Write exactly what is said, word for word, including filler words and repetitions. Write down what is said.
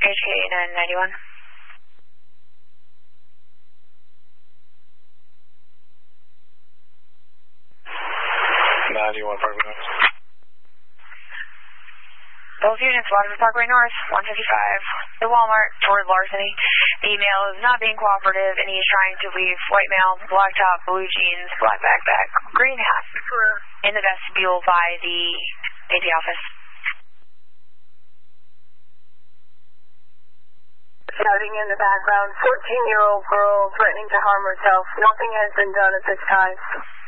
H K nine ninety-one. ninety-one Parkway North. Both units, Waterford Parkway North, one fifty-five. The Walmart toward larceny. The male is not being cooperative and he is trying to leave. White male, black top, blue jeans, black backpack, green hat. In the vestibule by the A P office. Shouting in the background, fourteen-year-old girl threatening to harm herself. Nothing has been done at this time.